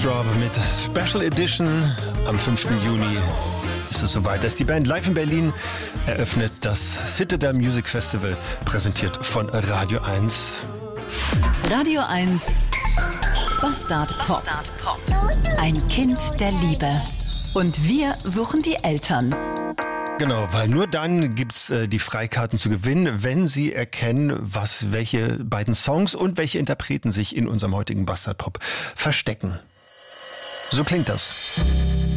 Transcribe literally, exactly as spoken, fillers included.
Drop mit Special Edition. Am fünften Juni ist es soweit, dass die Band live in Berlin eröffnet das Citadel Music Festival, präsentiert von Radio eins. Radio eins Bastard Pop. Ein Kind der Liebe. Und wir suchen die Eltern. Genau, weil nur dann gibt's äh, die Freikarten zu gewinnen, wenn Sie erkennen, was welche beiden Songs und welche Interpreten sich in unserem heutigen Bastard Pop verstecken. So klingt das.